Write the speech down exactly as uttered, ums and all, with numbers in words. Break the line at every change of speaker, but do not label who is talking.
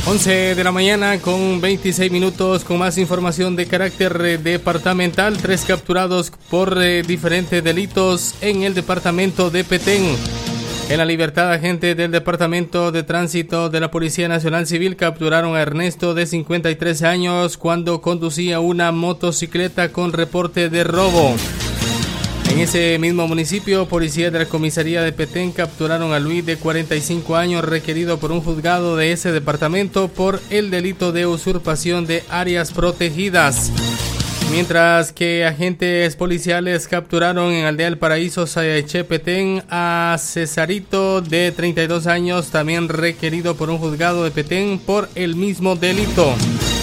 once de la mañana con veintiséis minutos, con más información de carácter eh, departamental. Tres capturados por eh, diferentes delitos en el departamento de Petén. En la libertad, agentes del Departamento de Tránsito de la Policía Nacional Civil capturaron a Ernesto, de cincuenta y tres años, cuando conducía una motocicleta con reporte de robo. En ese mismo municipio, policías de la comisaría de Petén capturaron a Luis, de cuarenta y cinco años, requerido por un juzgado de ese departamento por el delito de usurpación de áreas protegidas. Mientras que agentes policiales capturaron en Aldea del Paraíso, Sayaché, Petén, a Cesarito, de treinta y dos años, también requerido por un juzgado de Petén por el mismo delito.